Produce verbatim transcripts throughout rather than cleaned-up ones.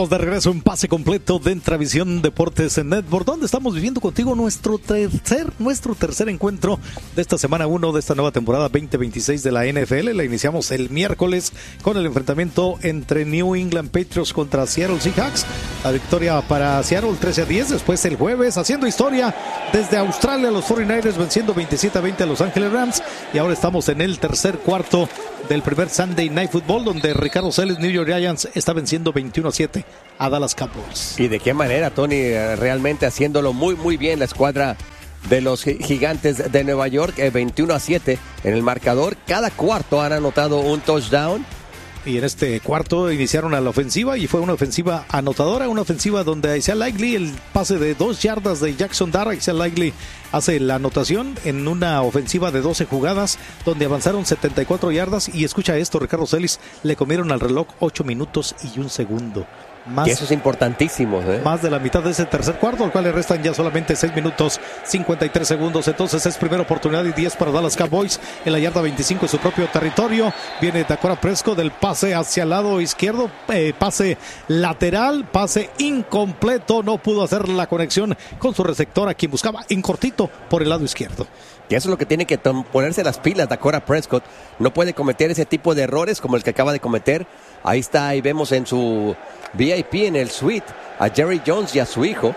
Estamos de regreso en Pase Completo de Entravisión Deportes en Network, donde estamos viviendo contigo nuestro tercer, nuestro tercer encuentro de esta semana uno de esta nueva temporada veinte veintiséis de la N F L. La iniciamos el miércoles con el enfrentamiento entre New England Patriots contra Seattle Seahawks. La victoria para Seattle trece a diez. Después el jueves, haciendo historia desde Australia, los cuarenta y nueve ers venciendo veintisiete a veinte a Los Ángeles Rams. Y ahora estamos en el tercer cuarto del primer Sunday Night Football, donde Ricardo Celis, New York Giants, está venciendo veintiuno a siete a Dallas Cowboys. Y de qué manera, Tony, realmente haciéndolo muy muy bien la escuadra de los Gigantes de Nueva York, eh, veintiuno a siete en el marcador. Cada cuarto han anotado un touchdown. Y en este cuarto iniciaron a la ofensiva y fue una ofensiva anotadora, una ofensiva donde Isaiah Likely, el pase de dos yardas de Jackson Dart, Isaiah Likely hace la anotación en una ofensiva de doce jugadas donde avanzaron setenta y cuatro yardas. Y escucha esto, Ricardo Celis, le comieron al reloj ocho minutos y un segundo. Más, y eso es importantísimo, ¿eh? Más de la mitad de ese tercer cuarto, al cual le restan ya solamente seis minutos cincuenta y tres segundos. Entonces es primera oportunidad y diez para Dallas Cowboys en la yarda veinticinco en su propio territorio. Viene Dakota Prescott del pase hacia el lado izquierdo, eh, pase lateral, pase incompleto. No pudo hacer la conexión con su receptor, a quien buscaba en cortito por el lado izquierdo. Y eso es lo que tiene que ponerse las pilas Dakota Prescott. No puede cometer ese tipo de errores como el que acaba de cometer. Ahí está, ahí vemos en su V I P en el suite a Jerry Jones y a su hijo.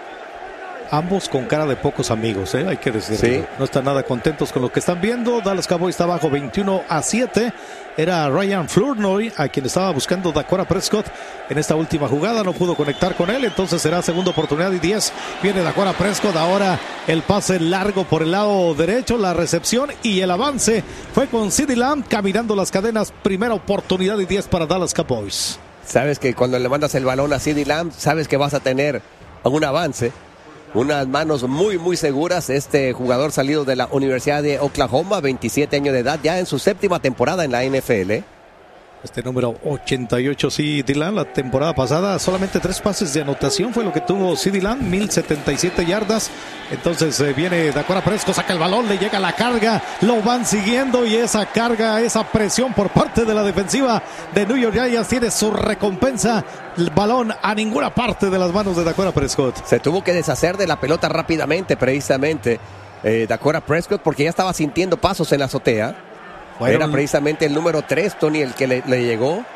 Ambos con cara de pocos amigos, ¿eh? Hay que decirlo. Sí. No están nada contentos con lo que están viendo. Dallas Cowboys está abajo veintiuno a siete. Era Ryan Flournoy a quien estaba buscando Dakota Prescott en esta última jugada. No pudo conectar con él, entonces será segunda oportunidad y diez. Viene Dakota Prescott. Ahora el pase largo por el lado derecho, la recepción y el avance fue con CeeDee Lamb caminando las cadenas. Primera oportunidad y diez para Dallas Cowboys. Sabes que cuando le mandas el balón a CeeDee Lamb, sabes que vas a tener un avance. Unas manos muy, muy seguras. Este jugador salido de la Universidad de Oklahoma, veintisiete años de edad, ya en su séptima temporada en la N F L. Este número ochenta y ocho, CeeDee Lamb, la temporada pasada solamente tres pases de anotación fue lo que tuvo CeeDee Lamb, mil setenta y siete yardas. Entonces eh, viene Dakota Prescott, saca el balón, le llega la carga, lo van siguiendo y esa carga, esa presión por parte de la defensiva de New York Giants tiene su recompensa. El balón a ninguna parte de las manos de Dakota Prescott. Se tuvo que deshacer de la pelota rápidamente, precisamente, eh, Dakota Prescott, porque ya estaba sintiendo pasos en la azotea. Fueron, Era precisamente el número tres, Tony, el que le, le llegó.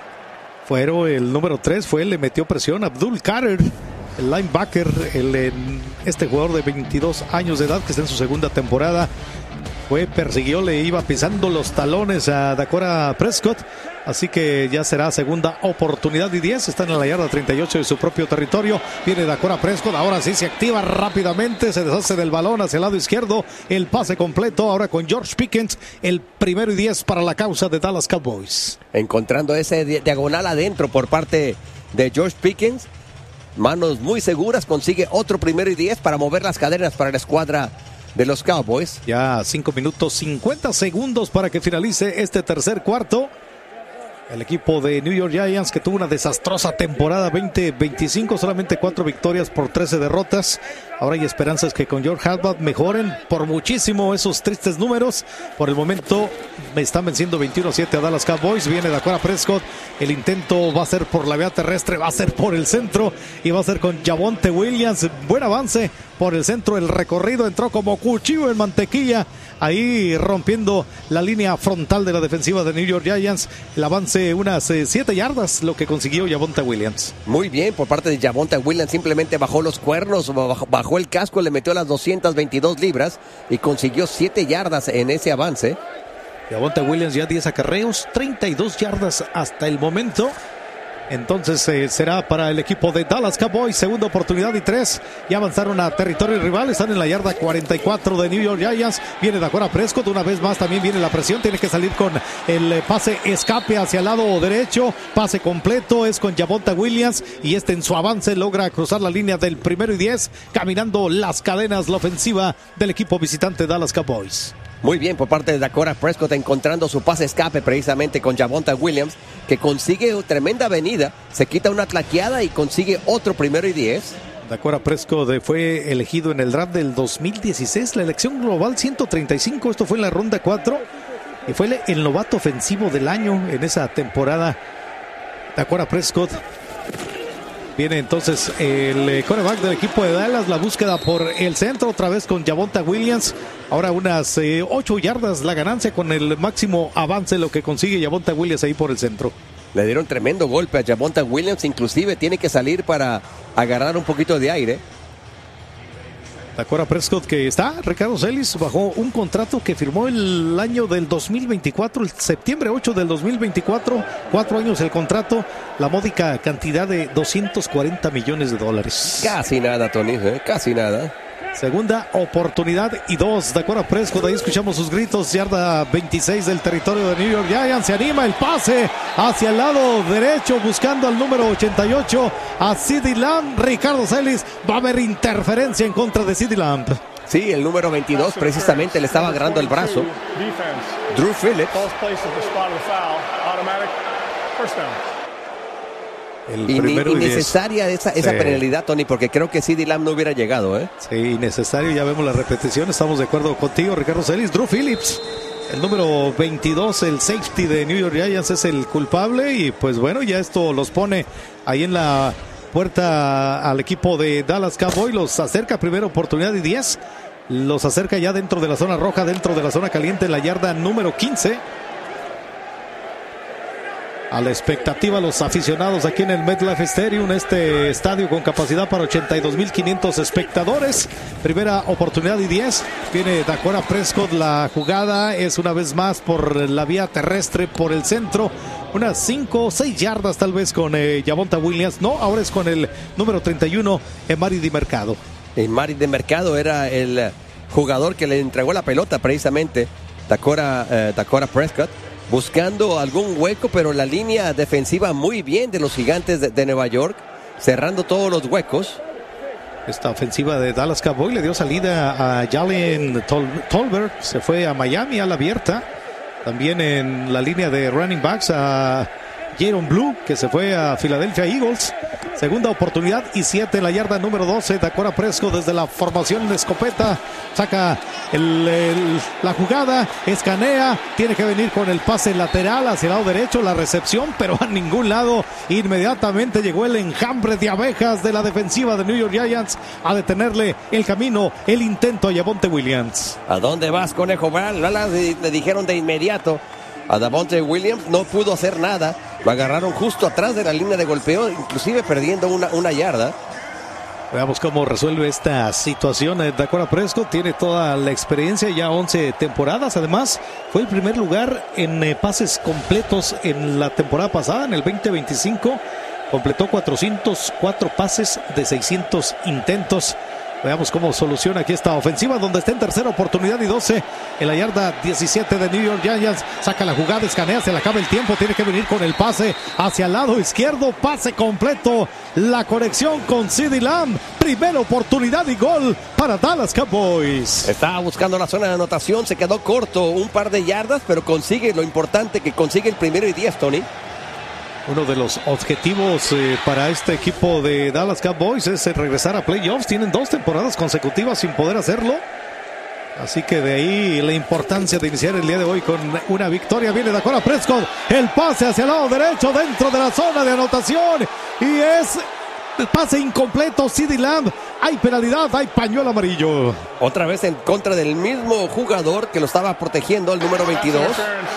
Fueron el número tres, fue él, le metió presión. Abdul Carter, el linebacker, el, este jugador de veintidós años de edad que está en su segunda temporada, fue, persiguió, le iba pisando los talones a Dakota Prescott. Así que ya será segunda oportunidad y diez. Están en la yarda treinta y ocho de su propio territorio. Viene Dakota Prescott. Ahora sí se activa rápidamente. Se deshace del balón hacia el lado izquierdo. El pase completo ahora con George Pickens. El primero y diez para la causa de Dallas Cowboys. Encontrando ese diagonal adentro por parte de George Pickens. Manos muy seguras. Consigue otro primero y diez para mover las cadenas para la escuadra de los Cowboys. Ya cinco minutos cincuenta segundos para que finalice este tercer cuarto. El equipo de New York Giants, que tuvo una desastrosa temporada veinte veinticinco, solamente cuatro victorias por trece derrotas. Ahora hay esperanzas que con George Harbaugh mejoren por muchísimo esos tristes números. Por el momento están venciendo veintiuno a siete a Dallas Cowboys. Viene Dakota Prescott. El intento va a ser por la vía terrestre, va a ser por el centro y va a ser con Javonte Williams. Buen avance por el centro. El recorrido entró como cuchillo en mantequilla, ahí rompiendo la línea frontal de la defensiva de New York Giants. El avance unas siete eh, yardas, lo que consiguió Javonte Williams. Muy bien por parte de Javonte Williams. Simplemente bajó los cuernos, bajó, bajó el casco, le metió las doscientas veintidós libras y consiguió siete yardas en ese avance. Javonte Williams ya diez acarreos, treinta y dos yardas hasta el momento. Entonces eh, será para el equipo de Dallas Cowboys, segunda oportunidad y tres. Ya avanzaron a territorio rival, están en la yarda cuarenta y cuatro de New York Giants. Viene Dakota Prescott, una vez más también viene la presión, tiene que salir con el pase escape hacia el lado derecho. Pase completo es con Javonte Williams y este en su avance logra cruzar la línea del primero y diez, caminando las cadenas la ofensiva del equipo visitante Dallas Cowboys. Muy bien por parte de Dakota Prescott, encontrando su pase escape precisamente con Javonte Williams, que consigue tremenda avenida, se quita una tlaqueada y consigue otro primero y diez. Dakota Prescott fue elegido en el draft del dos mil dieciséis, la elección global ciento treinta y cinco, esto fue en la ronda cuatro, y fue el novato ofensivo del año en esa temporada. Dakota Prescott Viene entonces el quarterback del equipo de Dallas, la búsqueda por el centro, otra vez con Javonte Williams. Ahora unas eh, ocho yardas la ganancia con el máximo avance, lo que consigue Javonte Williams ahí por el centro. Le dieron tremendo golpe a Javonte Williams, inclusive tiene que salir para agarrar un poquito de aire. Dakota Prescott que está, Ricardo Celis, bajo un contrato que firmó el año del dos mil veinticuatro, el septiembre ocho del dos mil veinticuatro, cuatro años el contrato, la módica cantidad de doscientos cuarenta millones de dólares. Casi nada, Tony, ¿eh? Casi nada. Segunda oportunidad y dos. Dakota Prescott, ahí escuchamos sus gritos. Yarda veintiséis del territorio de New York Giants. Se anima el pase hacia el lado derecho, buscando al número ochenta y ocho a CeeDee Lamb. Ricardo Celis, va a haber interferencia en contra de CeeDee Lamb. Sí, el número veintidós precisamente le estaba agarrando el brazo. Drew Phillips. El y primero innecesaria esa, esa sí. penalidad, Tony, porque creo que CeeDee Lamb no hubiera llegado, ¿eh? Sí, innecesario, ya vemos la repetición, estamos de acuerdo contigo, Ricardo Celis. Drew Phillips, el número veintidós, el safety de New York Giants, es el culpable y pues bueno, ya esto los pone ahí en la puerta al equipo de Dallas Cowboys, los acerca, primera oportunidad y diez, los acerca ya dentro de la zona roja, dentro de la zona caliente, en la yarda número quince. A la expectativa los aficionados aquí en el MetLife Stadium, este estadio con capacidad para ochenta y dos mil quinientos espectadores. Primera oportunidad y diez. Viene Dakota Prescott, la jugada es una vez más por la vía terrestre, por el centro. Unas cinco o seis yardas tal vez con eh, Javonte Williams. No, ahora es con el número treinta y uno, Emari Di Mercado. Emari Di Mercado era el jugador que le entregó la pelota precisamente. Dakota, eh, Dakota Prescott. Buscando algún hueco, pero la línea defensiva muy bien de los Gigantes de, de Nueva York, cerrando todos los huecos. Esta ofensiva de Dallas Cowboys le dio salida a Jalen Tol Tolbert, se fue a Miami a la abierta. También en la línea de running backs a Jaron Blue, que se fue a Philadelphia Eagles. Segunda oportunidad y siete en la yarda número doce. Dakota Prescott desde la formación de escopeta saca el, el, la jugada, escanea, tiene que venir con el pase lateral hacia el lado derecho, la recepción, pero a ningún lado. Inmediatamente llegó el enjambre de abejas de la defensiva de New York Giants a detenerle el camino, el intento a Javonte Williams. ¿A dónde vas, conejo? Le dijeron de inmediato a Javonte Williams, no pudo hacer nada. Lo agarraron justo atrás de la línea de golpeo, inclusive perdiendo una, una yarda. Veamos cómo resuelve esta situación. Dakota Prescott tiene toda la experiencia, ya once temporadas. Además, fue el primer lugar en eh, pases completos en la temporada pasada, en el veinte veinticinco. Completó cuatrocientos cuatro pases de seiscientos intentos. Veamos cómo soluciona aquí esta ofensiva, donde está en tercera oportunidad y doce en la yarda diecisiete de New York Giants. Saca la jugada, escanea, se le acaba el tiempo, tiene que venir con el pase hacia el lado izquierdo, pase completo, la conexión con CeeDee Lamb. Primera oportunidad y gol para Dallas Cowboys. Estaba buscando la zona de anotación, se quedó corto un par de yardas, pero consigue lo importante, que consigue el primero y diez, Tony. Uno de los objetivos eh, para este equipo de Dallas Cowboys es eh, regresar a playoffs. Tienen dos temporadas consecutivas sin poder hacerlo. Así que de ahí la importancia de iniciar el día de hoy con una victoria. Viene Dakota Prescott, el pase hacia el lado derecho dentro de la zona de anotación. Y es el pase incompleto, CeeDee Lamb. Hay penalidad, hay pañuelo amarillo. Otra vez en contra del mismo jugador que lo estaba protegiendo, el número veintidós.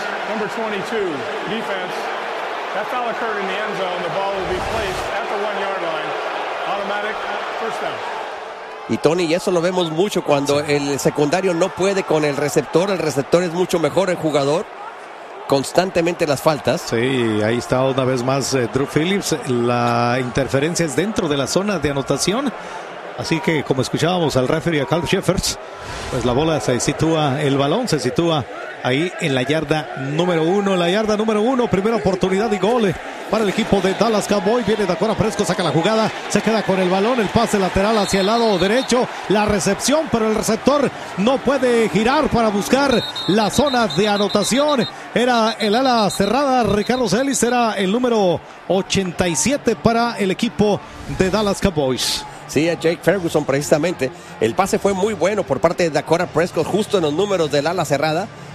That foul occurred in the end zone. The ball will be placed at the one-yard line. Automatic first down. Y Tony, y eso lo vemos mucho cuando el secundario no puede con el receptor. El receptor es mucho mejor el jugador. Constantemente las faltas. Sí, ahí está una vez más eh, Drew Phillips. La interferencia es dentro de la zona de anotación. Así que como escuchábamos al referee, a Carl Sheffers, pues la bola se sitúa, el balón se sitúa ahí en la yarda número uno, la yarda número uno, primera oportunidad y gol para el equipo de Dallas Cowboys. Viene Dakota Prescott, saca la jugada, se queda con el balón, el pase lateral hacia el lado derecho, la recepción, pero el receptor no puede girar para buscar la zona de anotación. Era el ala cerrada, Ricardo Celis, era el número ochenta y siete para el equipo de Dallas Cowboys. Sí, a Jake Ferguson precisamente. El pase fue muy bueno por parte de Dakota Prescott, justo en los números del ala cerrada.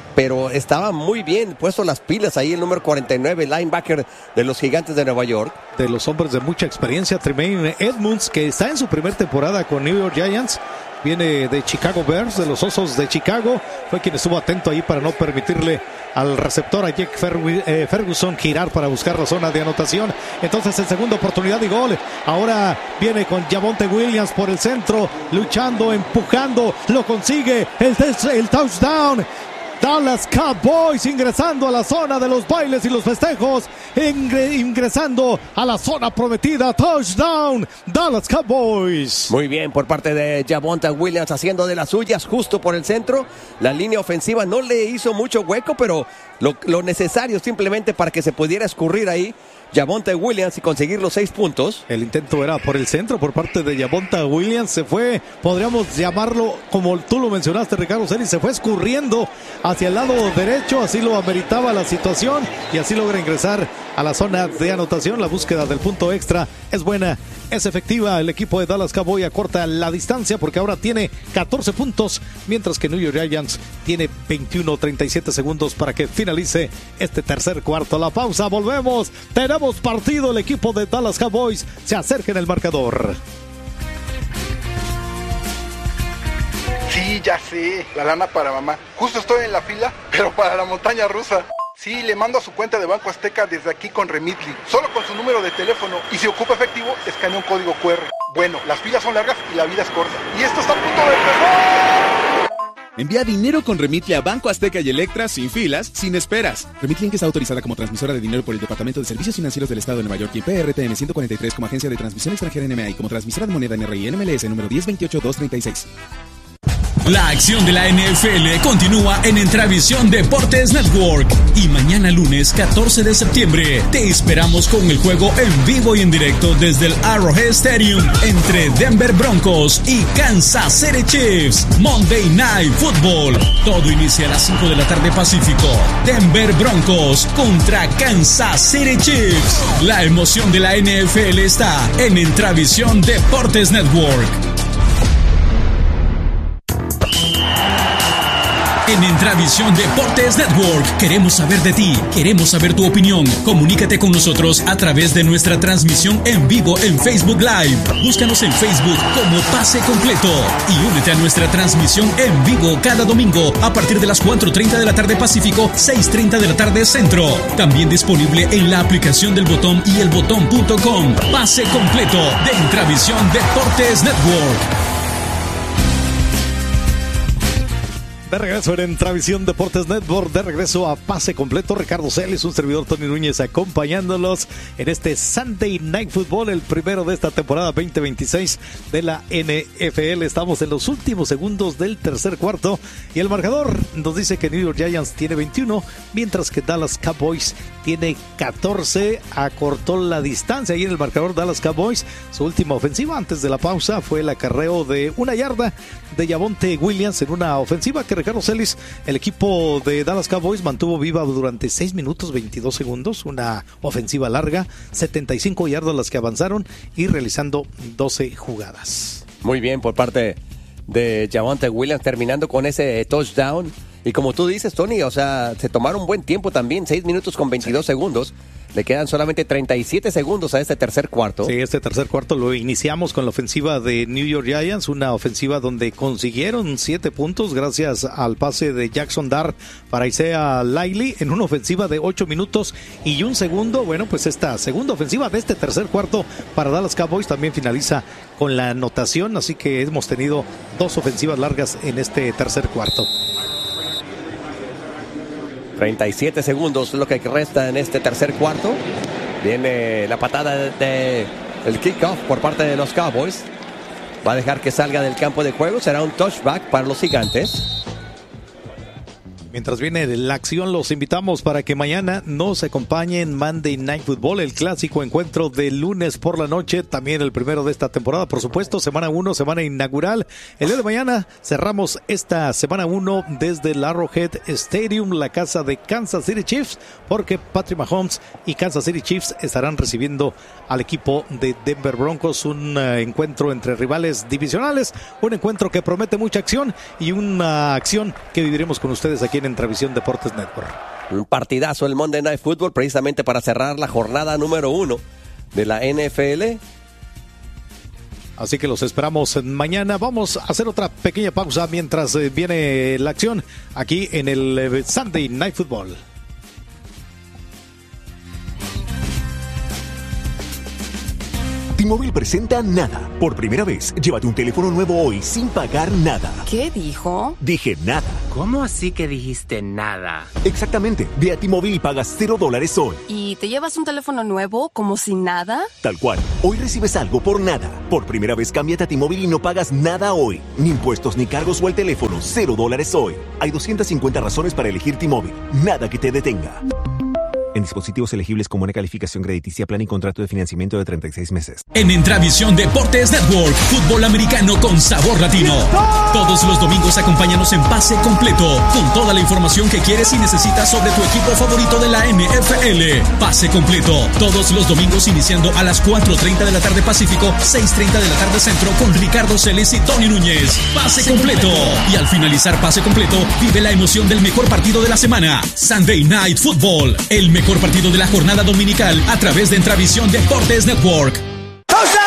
pero estaba muy bien puesto las pilas ahí el número cuarenta y nueve, linebacker de los Gigantes de Nueva York. De los hombres de mucha experiencia, Tremaine Edmunds, que está en su primera temporada con New York Giants. Viene de Chicago Bears, de los Osos de Chicago. Fue quien estuvo atento ahí para no permitirle al receptor, a Jake Ferguson, girar para buscar la zona de anotación. Entonces en segunda oportunidad y gol. Ahora viene con Javonte Williams por el centro, luchando, empujando, lo consigue, el, el touchdown. Dallas Cowboys ingresando a la zona de los bailes y los festejos, ingre, ingresando a la zona prometida. Touchdown, Dallas Cowboys. Muy bien por parte de Javonte Williams, haciendo de las suyas justo por el centro. La línea ofensiva no le hizo mucho hueco, pero lo, lo necesario simplemente para que se pudiera escurrir ahí Javonte Williams y conseguir los seis puntos. El intento era por el centro por parte de Javonte Williams. Se fue, podríamos llamarlo, como tú lo mencionaste, Ricardo Celis, se fue escurriendo hacia el lado derecho. Así lo ameritaba la situación y así logra ingresar a la zona de anotación. La búsqueda del punto extra es buena, es efectiva. El equipo de Dallas Cowboys acorta la distancia porque ahora tiene catorce puntos, mientras que New York Giants tiene veintiuno, treinta y siete segundos para que finalice este tercer cuarto. La pausa, volvemos. Tenemos partido, el equipo de Dallas Cowboys se acerca en el marcador. Sí, ya sé, la lana para mamá. Justo estoy en la fila, pero para la montaña rusa. Sí, le mando a su cuenta de Banco Azteca desde aquí con Remitly, solo con su número de teléfono, y si ocupa efectivo, escanea un código cu erre. Bueno, las filas son largas y la vida es corta. Y esto está a punto de empezar. Envía dinero con Remitly a Banco Azteca y Electra sin filas, sin esperas. Remitly Inc está autorizada como transmisora de dinero por el Departamento de Servicios Financieros del Estado de Nueva York y P R T M ciento cuarenta y tres como agencia de transmisión extranjera N M A y como transmisora de moneda N R I N M L S número diez veintiocho dos treinta y seis. La acción de la N F L continúa en Entravisión Deportes Network y mañana lunes catorce de septiembre te esperamos con el juego en vivo y en directo desde el Arrowhead Stadium entre Denver Broncos y Kansas City Chiefs. Monday Night Football. Todo inicia a las cinco de la tarde Pacífico. Denver Broncos contra Kansas City Chiefs. La emoción de la N F L está en Entravisión Deportes Network. En Entravisión Deportes Network queremos saber de ti, queremos saber tu opinión. Comunícate con nosotros a través de nuestra transmisión en vivo en Facebook Live. Búscanos en Facebook como Pase Completo y únete a nuestra transmisión en vivo cada domingo a partir de las cuatro treinta de la tarde Pacífico, seis treinta de la tarde Centro. También disponible en la aplicación del Botón y el botón punto com. Pase Completo de Entravisión Deportes Network. De regreso en Entravisión Deportes Network, de regreso a Pase Completo, Ricardo Celis, un servidor Tony Núñez acompañándolos en este Sunday Night Football, el primero de esta temporada veinte veintiséis de la N F L. Estamos en los últimos segundos del tercer cuarto y el marcador nos dice que New York Giants tiene veintiuno, mientras que Dallas Cowboys tiene catorce. Acortó la distancia ahí en el marcador Dallas Cowboys. Su última ofensiva antes de la pausa fue el acarreo de una yarda de Javonte Williams en una ofensiva que Ricardo Celis, el equipo de Dallas Cowboys mantuvo viva durante seis minutos veintidós segundos, una ofensiva larga, setenta y cinco yardas las que avanzaron y realizando doce jugadas. Muy bien por parte de Javonte Williams, terminando con ese touchdown. Y como tú dices, Tony, o sea, se tomaron buen tiempo también, seis minutos con veintidós sí. segundos. Le quedan solamente treinta y siete segundos a este tercer cuarto. Sí, este tercer cuarto lo iniciamos con la ofensiva de New York Giants, una ofensiva donde consiguieron siete puntos gracias al pase de Jackson Dart para Isaiah Likely en una ofensiva de ocho minutos y un segundo. Bueno, pues esta segunda ofensiva de este tercer cuarto para Dallas Cowboys también finaliza con la anotación, así que hemos tenido dos ofensivas largas en este tercer cuarto. treinta y siete segundos lo que resta en este tercer cuarto. Viene la patada de, de el kickoff por parte de los Cowboys. Va a dejar que salga del campo de juego. Será un touchback para los Gigantes. Mientras viene la acción, los invitamos para que mañana nos acompañen Monday Night Football, el clásico encuentro de lunes por la noche, también el primero de esta temporada, por supuesto, semana uno, semana inaugural. El día de mañana cerramos esta semana uno desde el Arrowhead Stadium, la casa de Kansas City Chiefs, porque Patrick Mahomes y Kansas City Chiefs estarán recibiendo al equipo de Denver Broncos, un uh, encuentro entre rivales divisionales, un encuentro que promete mucha acción y una acción que viviremos con ustedes aquí aquí en Entravisión Deportes Network. Un partidazo el Monday Night Football, precisamente para cerrar la jornada número uno de la N F L. Así que los esperamos mañana. Vamos a hacer otra pequeña pausa mientras eh, viene la acción aquí en el eh, Sunday Night Football. T-Mobile presenta Nada. Por primera vez, llévate un teléfono nuevo hoy sin pagar nada. ¿Qué dijo? Dije nada. ¿Cómo así que dijiste nada? Exactamente. Ve a T-Mobile y pagas cero dólares hoy. ¿Y te llevas un teléfono nuevo como si nada? Tal cual. Hoy recibes algo por nada. Por primera vez, cámbiate a T-Mobile y no pagas nada hoy. Ni impuestos ni cargos o el teléfono. Cero dólares hoy. Hay doscientas cincuenta razones para elegir T-Mobile. Nada que te detenga. En dispositivos elegibles con buena calificación crediticia, plan y contrato de financiamiento de treinta y seis meses. En Entravisión Deportes Network, fútbol americano con sabor latino. Todos los domingos acompáñanos en Pase Completo, con toda la información que quieres y necesitas sobre tu equipo favorito de la N F L. Pase Completo, todos los domingos iniciando a las cuatro treinta de la tarde Pacífico, seis treinta de la tarde Centro, con Ricardo Celes y Tony Núñez. Pase Completo. Y al finalizar Pase Completo, vive la emoción del mejor partido de la semana. Sunday Night Football, el mejor partido de la jornada dominical a través de Entravisión Deportes Network.